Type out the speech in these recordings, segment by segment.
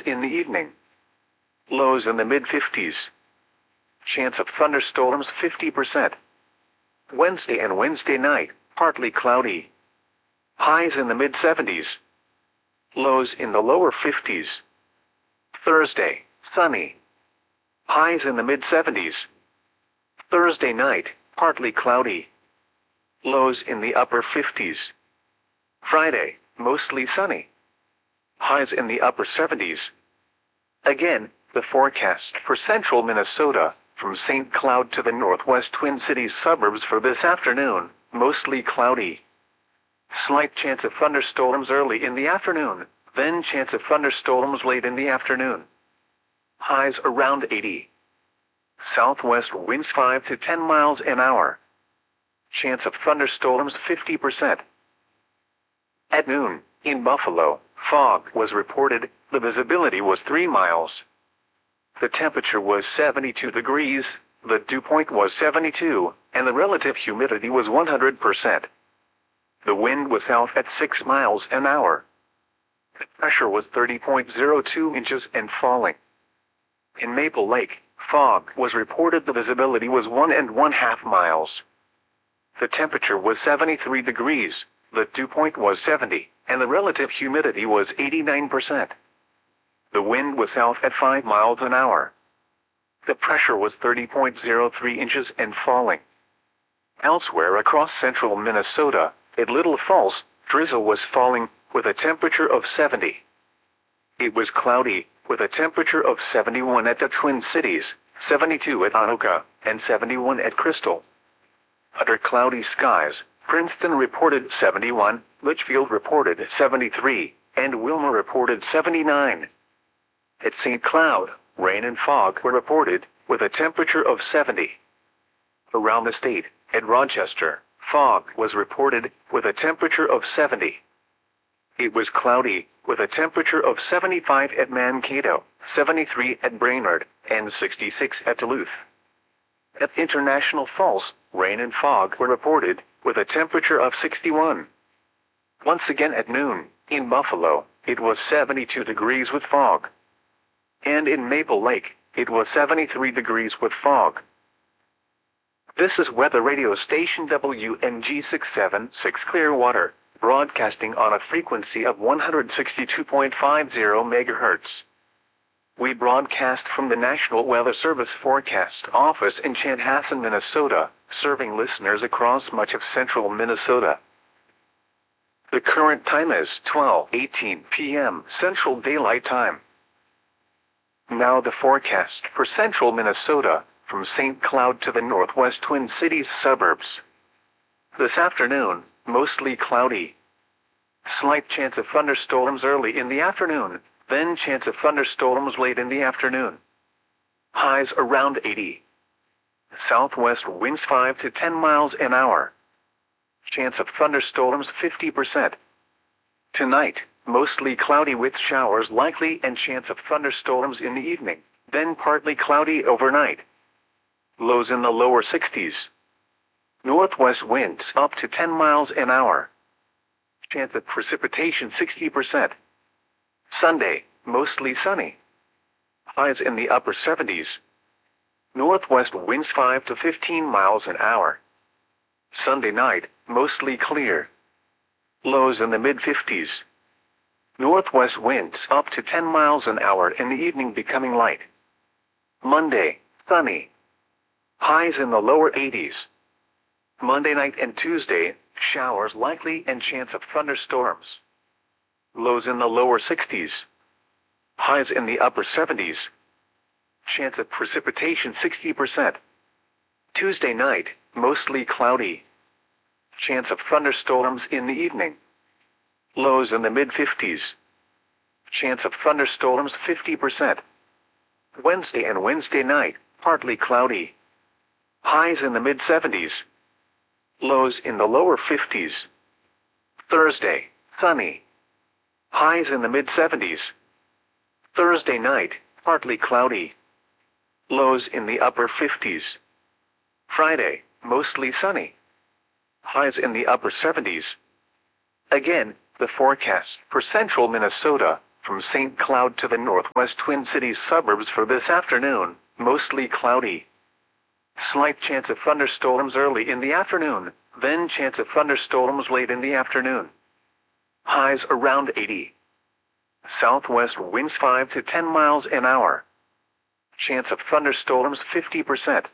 in the evening. Lows in the mid-50s. Chance of thunderstorms 50%. Wednesday and Wednesday night, partly cloudy. Highs in the mid-70s. Lows in the lower 50s. Thursday, sunny. Highs in the mid-70s. Thursday night, partly cloudy. Lows in the upper 50s. Friday, mostly sunny. Highs in the upper 70s. Again, the forecast for central Minnesota, from St. Cloud to the northwest Twin Cities suburbs for this afternoon, mostly cloudy. Slight chance of thunderstorms early in the afternoon, then chance of thunderstorms late in the afternoon. Highs around 80. Southwest winds 5 to 10 miles an hour. Chance of thunderstorms 50%. At noon, in Buffalo, fog was reported, the visibility was 3 miles. The temperature was 72 degrees, the dew point was 72, and the relative humidity was 100%. The wind was south at 6 miles an hour. The pressure was 30.02 inches and falling. In Maple Lake, fog was reported, the visibility was 1.5 miles. The temperature was 73 degrees, the dew point was 70, and the relative humidity was 89%. The wind was south at 5 miles an hour. The pressure was 30.03 inches and falling. Elsewhere across central Minnesota, at Little Falls, drizzle was falling, with a temperature of 70. It was cloudy, with a temperature of 71 at the Twin Cities, 72 at Anoka, and 71 at Crystal. Under cloudy skies, Princeton reported 71, Litchfield reported 73, and Wilmer reported 79. At St. Cloud, rain and fog were reported, with a temperature of 70. Around the state, at Rochester, fog was reported, with a temperature of 70. It was cloudy, with a temperature of 75 at Mankato, 73 at Brainerd, and 66 at Duluth. At International Falls, rain and fog were reported, with a temperature of 61. Once again at noon, in Buffalo, it was 72 degrees with fog. And in Maple Lake, it was 73 degrees with fog. This is weather radio station WNG 676 Clearwater, broadcasting on a frequency of 162.50 MHz. We broadcast from the National Weather Service Forecast Office in Chanhassen, Minnesota, serving listeners across much of central Minnesota. The current time is 12:18 p.m. Central Daylight Time. Now the forecast for central Minnesota, from St. Cloud to the northwest Twin Cities suburbs. This afternoon, mostly cloudy. Slight chance of thunderstorms early in the afternoon, then chance of thunderstorms late in the afternoon. Highs around 80. Southwest winds 5 to 10 miles an hour. Chance of thunderstorms 50%. Tonight, mostly cloudy with showers likely and chance of thunderstorms in the evening, then partly cloudy overnight. Lows in the lower 60s. Northwest winds up to 10 miles an hour. Chance of precipitation 60%. Sunday, mostly sunny. Highs in the upper 70s. Northwest winds 5 to 15 miles an hour. Sunday night, mostly clear. Lows in the mid-50s. Northwest winds up to 10 miles an hour in the evening becoming light. Monday, sunny. Highs in the lower 80s. Monday night and Tuesday, showers likely and chance of thunderstorms. Lows in the lower 60s. Highs in the upper 70s. Chance of precipitation 60%. Tuesday night, mostly cloudy. Chance of thunderstorms in the evening. Lows in the mid-50s. Chance of thunderstorms 50%. Wednesday and Wednesday night, partly cloudy. Highs in the mid-70s. Lows in the lower 50s. Thursday, sunny. Highs in the mid-70s. Thursday night, partly cloudy. Lows in the upper 50s. Friday, mostly sunny. Highs in the upper 70s. Again, the forecast for central Minnesota, from St. Cloud to the northwest Twin Cities suburbs for this afternoon, mostly cloudy. Slight chance of thunderstorms early in the afternoon, then chance of thunderstorms late in the afternoon. Highs around 80. Southwest winds 5 to 10 miles an hour. Chance of thunderstorms 50%.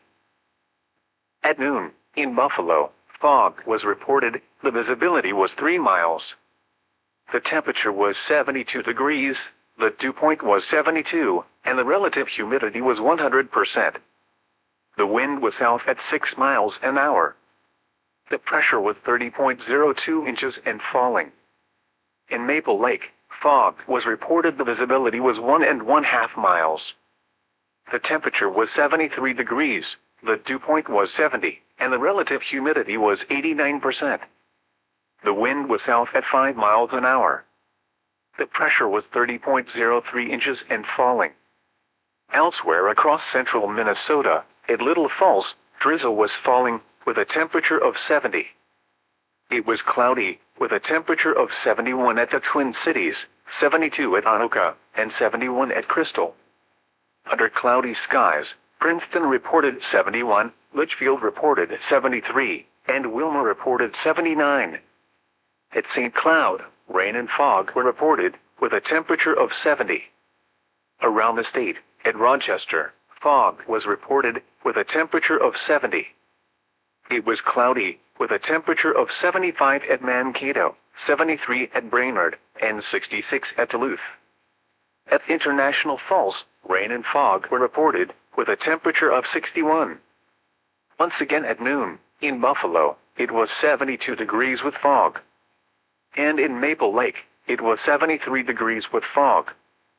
At noon, in Buffalo, fog was reported, the visibility was 3 miles. The temperature was 72 degrees, the dew point was 72, and the relative humidity was 100%. The wind was south at 6 miles an hour. The pressure was 30.02 inches and falling. In Maple Lake, fog was reported, the visibility was 1.5 miles. The temperature was 73 degrees, the dew point was 70, and the relative humidity was 89%. The wind was south at 5 miles an hour. The pressure was 30.03 inches and falling. Elsewhere across central Minnesota, at Little Falls, drizzle was falling, with a temperature of 70. It was cloudy, with a temperature of 71 at the Twin Cities, 72 at Anoka, and 71 at Crystal. Under cloudy skies, Princeton reported 71, Litchfield reported 73, and Wilmer reported 79. At St. Cloud, rain and fog were reported, with a temperature of 70. Around the state, at Rochester, fog was reported, with a temperature of 70. It was cloudy, with a temperature of 75 at Mankato, 73 at Brainerd, and 66 at Duluth. At International Falls, rain and fog were reported, with a temperature of 61. Once again at noon, in Buffalo, it was 72 degrees with fog. And in Maple Lake, it was 73 degrees with fog.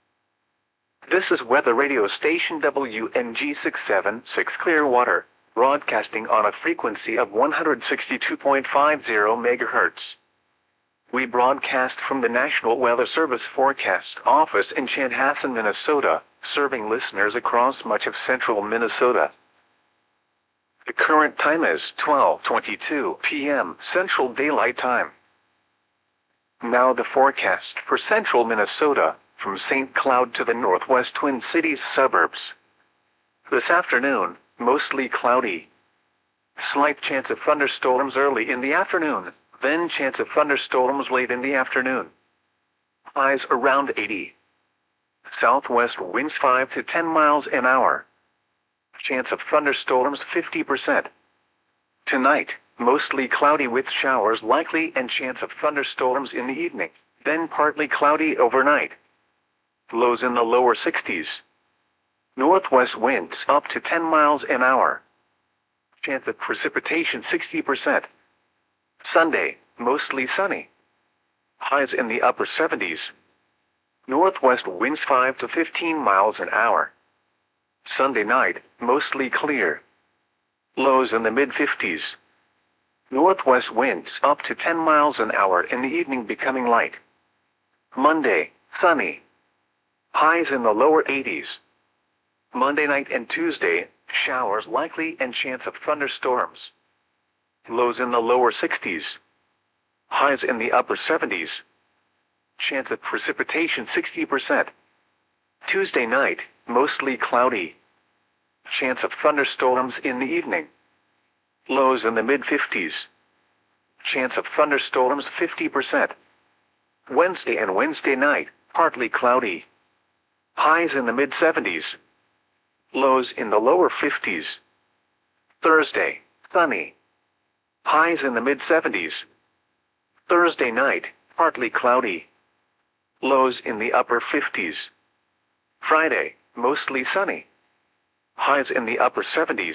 This is weather radio station WNG 676 Clearwater, broadcasting on a frequency of 162.50 MHz. We broadcast from the National Weather Service Forecast Office in Chanhassen, Minnesota, serving listeners across much of central Minnesota. The current time is 12:22 p.m. Central Daylight Time. Now the forecast for central Minnesota, from St. Cloud to the northwest Twin Cities suburbs. This afternoon, mostly cloudy. Slight chance of thunderstorms early in the afternoon, then chance of thunderstorms late in the afternoon. Highs around 80. Southwest winds 5 to 10 miles an hour. Chance of thunderstorms 50%. Tonight, mostly cloudy with showers likely and chance of thunderstorms in the evening, then partly cloudy overnight. Lows in the lower 60s. Northwest winds up to 10 miles an hour. Chance of precipitation 60%. Sunday, mostly sunny. Highs in the upper 70s. Northwest winds 5 to 15 miles an hour. Sunday night, mostly clear. Lows in the mid-50s. Northwest winds up to 10 miles an hour in the evening becoming light. Monday, sunny. Highs in the lower 80s. Monday night and Tuesday, showers likely and chance of thunderstorms. Lows in the lower 60s. Highs in the upper 70s. Chance of precipitation 60%. Tuesday night, mostly cloudy. Chance of thunderstorms in the evening. Lows in the mid-50s. Chance of thunderstorms 50%. Wednesday and Wednesday night, partly cloudy. Highs in the mid-70s. Lows in the lower 50s. Thursday, sunny. Highs in the mid-70s. Thursday night, partly cloudy. Lows in the upper 50s. Friday, mostly sunny. Highs in the upper 70s.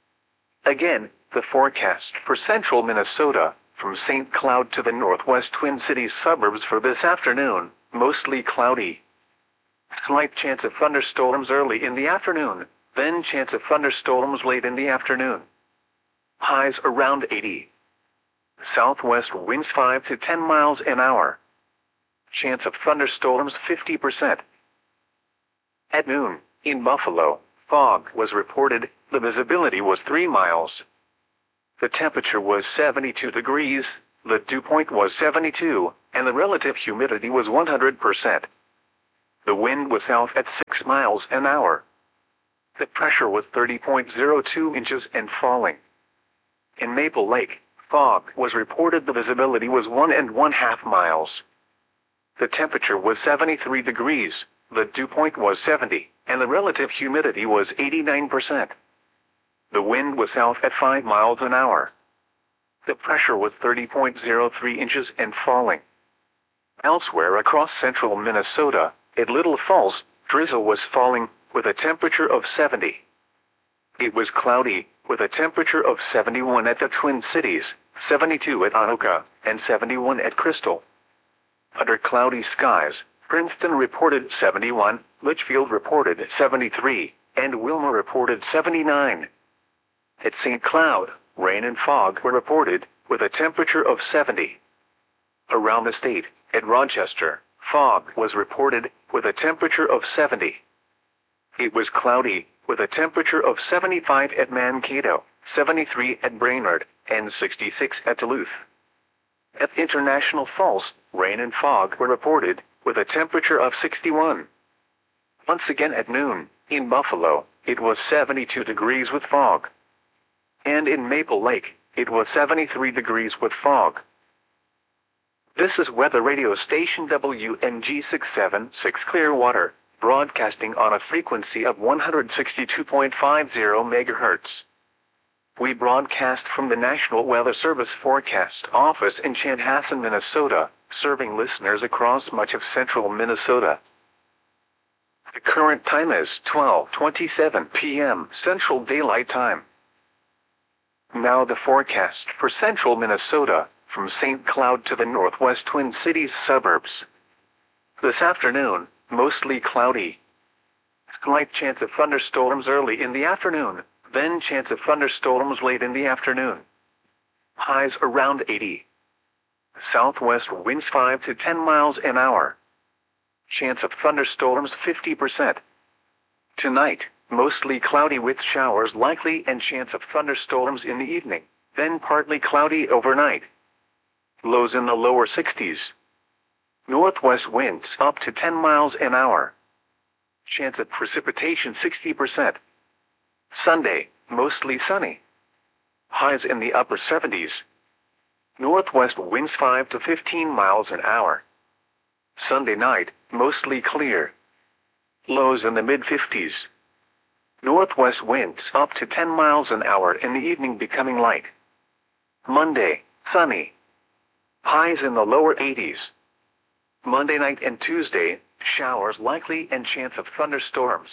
Again, the forecast for central Minnesota, from St. Cloud to the northwest Twin Cities suburbs for this afternoon, mostly cloudy. Slight chance of thunderstorms early in the afternoon, then chance of thunderstorms late in the afternoon. Highs around 80. Southwest winds 5 to 10 miles an hour. Chance of thunderstorms 50%. At noon, in Buffalo, fog was reported, the visibility was 3 miles. The temperature was 72 degrees, the dew point was 72, and the relative humidity was 100%. The wind was south at 6 miles an hour. The pressure was 30.02 inches and falling. In Maple Lake, fog was reported. The visibility was 1.5 miles. The temperature was 73 degrees, the dew point was 70, and the relative humidity was 89%. The wind was south at 5 miles an hour. The pressure was 30.03 inches and falling. Elsewhere across central Minnesota, at Little Falls, drizzle was falling, with a temperature of 70. It was cloudy, with a temperature of 71 at the Twin Cities, 72 at Anoka, and 71 at Crystal. Under cloudy skies, Princeton reported 71, Litchfield reported 73, and Wilma reported 79. At St. Cloud, rain and fog were reported, with a temperature of 70. Around the state, at Rochester, fog was reported, with a temperature of 70. It was cloudy, with a temperature of 75 at Mankato, 73 at Brainerd, and 66 at Duluth. At International Falls, rain and fog were reported, with a temperature of 61. Once again at noon, in Buffalo, it was 72 degrees with fog. And in Maple Lake, it was 73 degrees with fog. This is weather radio station WNG 676 Clearwater, broadcasting on a frequency of 162.50 MHz. We broadcast from the National Weather Service Forecast Office in Chanhassen, Minnesota, serving listeners across much of central Minnesota. The current time is 12:27 p.m. Central Daylight Time. Now the forecast for central Minnesota, from St. Cloud to the northwest Twin Cities suburbs. This afternoon, mostly cloudy. Slight chance of thunderstorms early in the afternoon, then chance of thunderstorms late in the afternoon. Highs around 80. Southwest winds 5 to 10 miles an hour. Chance of thunderstorms 50%. Tonight, mostly cloudy with showers likely and chance of thunderstorms in the evening, then partly cloudy overnight. Lows in the lower 60s. Northwest winds up to 10 miles an hour. Chance of precipitation 60%. Sunday, mostly sunny. Highs in the upper 70s. Northwest winds 5 to 15 miles an hour. Sunday night, mostly clear. Lows in the mid-50s. Northwest winds up to 10 miles an hour in the evening becoming light. Monday, sunny. Highs in the lower 80s. Monday night and Tuesday, showers likely and chance of thunderstorms.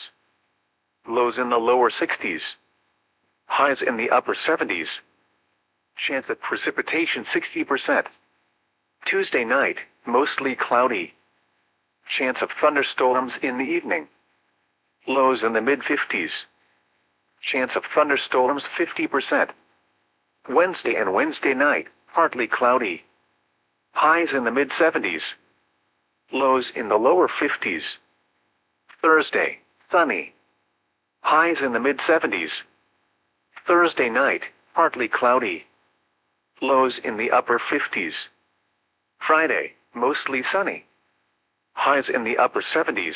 Lows in the lower 60s. Highs in the upper 70s. Chance of precipitation 60%. Tuesday night, mostly cloudy. Chance of thunderstorms in the evening. Lows in the mid-50s. Chance of thunderstorms 50%. Wednesday and Wednesday night, partly cloudy. Highs in the mid-70s. Lows in the lower 50s. Thursday, sunny. Highs in the mid-70s. Thursday night, partly cloudy. Lows in the upper 50s. Friday, mostly sunny. Highs in the upper 70s.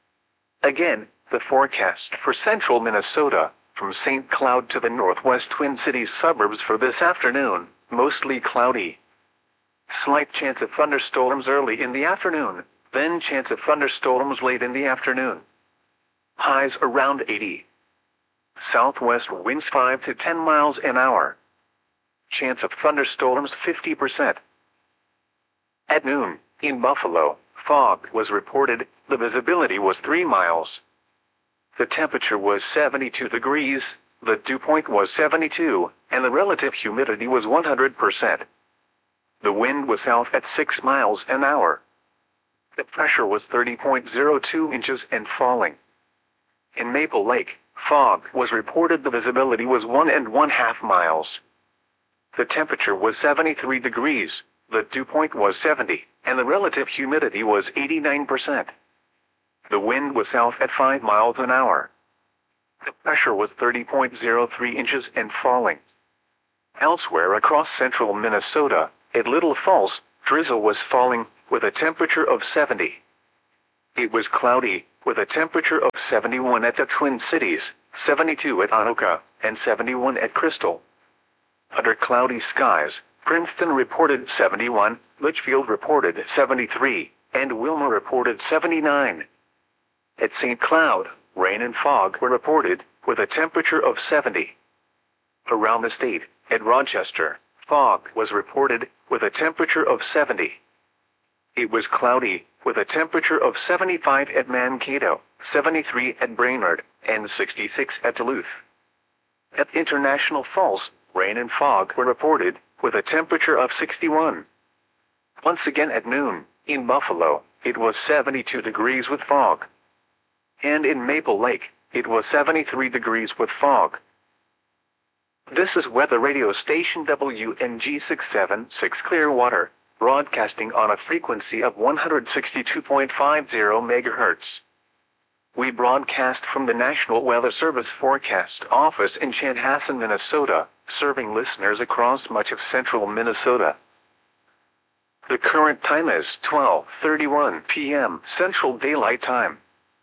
Again, the forecast for central Minnesota, from St. Cloud to the northwest Twin Cities suburbs for this afternoon, mostly cloudy. Slight chance of thunderstorms early in the afternoon, then chance of thunderstorms late in the afternoon. Highs around 80. Southwest winds 5 to 10 miles an hour. Chance of thunderstorms 50%. At noon, in Buffalo, fog was reported. The visibility was 3 miles. The temperature was 72 degrees, the dew point was 72, and the relative humidity was 100%. The wind was south at 6 miles an hour. The pressure was 30.02 inches and falling. In Maple Lake, fog was reported. The visibility was 1.5 miles. The temperature was 73 degrees, the dew point was 70, and the relative humidity was 89%. The wind was south at 5 miles an hour. The pressure was 30.03 inches and falling. Elsewhere across central Minnesota, at Little Falls, drizzle was falling, with a temperature of 70. It was cloudy, with a temperature of 71 at the Twin Cities, 72 at Anoka, and 71 at Crystal. Under cloudy skies, Princeton reported 71, Litchfield reported 73, and Wilma reported 79. At St. Cloud, rain and fog were reported, with a temperature of 70. Around the state, at Rochester, fog was reported, with a temperature of 70. It was cloudy, with a temperature of 75 at Mankato, 73 at Brainerd, and 66 at Duluth. At International Falls, rain and fog were reported, with a temperature of 61. Once again at noon, in Buffalo, it was 72 degrees with fog. And in Maple Lake, it was 73 degrees with fog. This is weather radio station WNG 676 Clearwater, broadcasting on a frequency of 162.50 MHz. We broadcast from the National Weather Service Forecast Office in Chanhassen, Minnesota, serving listeners across much of central Minnesota. The current time is 12:31 p.m. Central Daylight Time.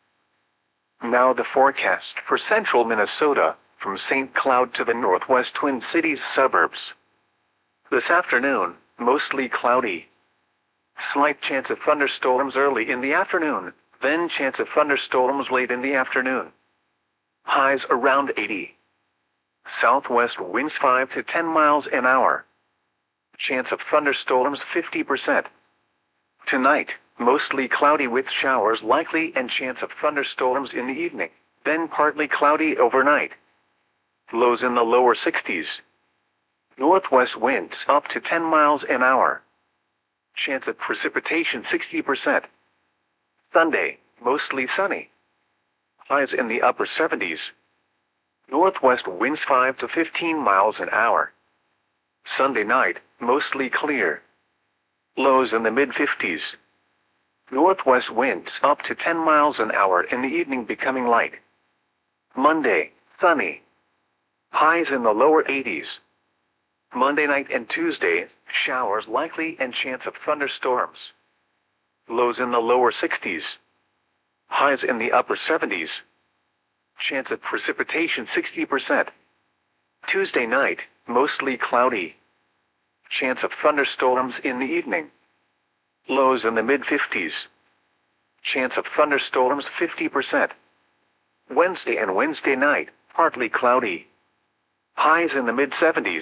Now the forecast for central Minnesota, from St. Cloud to the northwest Twin Cities suburbs. This afternoon, mostly cloudy. Slight chance of thunderstorms early in the afternoon, then chance of thunderstorms late in the afternoon. Highs around 80. Southwest winds 5 to 10 miles an hour. Chance of thunderstorms 50%. Tonight, mostly cloudy with showers likely and chance of thunderstorms in the evening, then partly cloudy overnight. Lows in the lower 60s. Northwest winds up to 10 miles an hour. Chance of precipitation 60%. Sunday, mostly sunny. Highs in the upper 70s. Northwest winds 5 to 15 miles an hour. Sunday night, mostly clear. Lows in the mid-50s. Northwest winds up to 10 miles an hour in the evening becoming light. Monday, sunny. Highs in the lower 80s. Monday night and Tuesday, showers likely and chance of thunderstorms. Lows in the lower 60s. Highs in the upper 70s. Chance of precipitation 60%. Tuesday night, mostly cloudy. Chance of thunderstorms in the evening. Lows in the mid-50s. Chance of thunderstorms 50%. Wednesday and Wednesday night, partly cloudy. Highs in the mid-70s.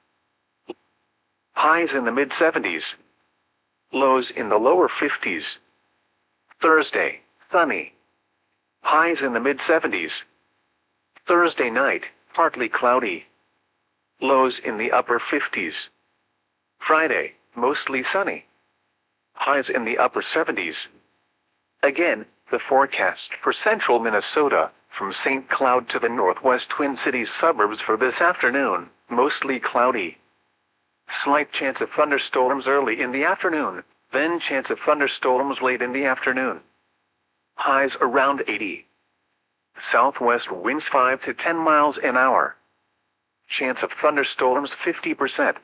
Highs in the mid-70s. Lows in the lower 50s. Thursday, sunny. Highs in the mid-70s. Thursday night, partly cloudy. Lows in the upper 50s. Friday, mostly sunny. Highs in the upper 70s. Again, the forecast for central Minnesota, from St. Cloud to the northwest Twin Cities suburbs for this afternoon, mostly cloudy. Slight chance of thunderstorms early in the afternoon, then chance of thunderstorms late in the afternoon. Highs around 80. Southwest winds 5 to 10 miles an hour. Chance of thunderstorms 50%.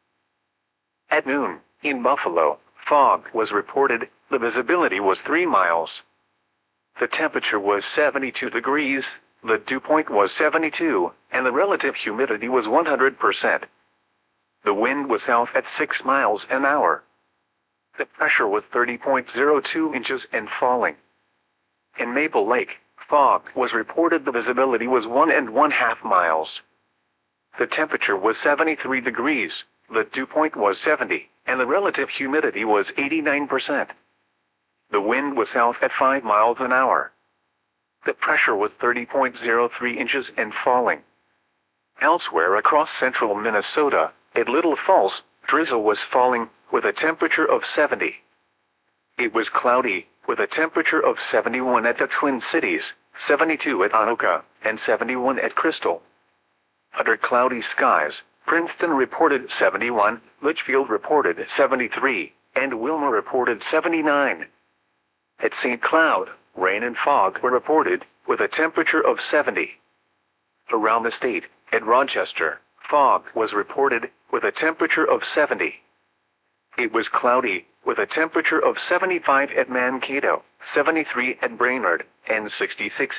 At noon, in Buffalo, fog was reported, the visibility was 3 miles. The temperature was 72 degrees, the dew point was 72, and the relative humidity was 100%. The wind was south at 6 miles an hour. The pressure was 30.02 inches and falling. In Maple Lake, fog was reported, the visibility was 1.5 miles. The temperature was 73 degrees, the dew point was 70, and the relative humidity was 89%. The wind was south at 5 miles an hour. The pressure was 30.03 inches and falling. Elsewhere across central Minnesota, at Little Falls, drizzle was falling, with a temperature of 70. It was cloudy, with a temperature of 71 at the Twin Cities, 72 at Anoka, and 71 at Crystal. Under cloudy skies, Princeton reported 71, Litchfield reported 73, and Wilma reported 79. At St. Cloud, rain and fog were reported, with a temperature of 70. Around the state, at Rochester, fog was reported, with a temperature of 70. It was cloudy, with a temperature of 75 at Mankato, 73 at Brainerd, and 66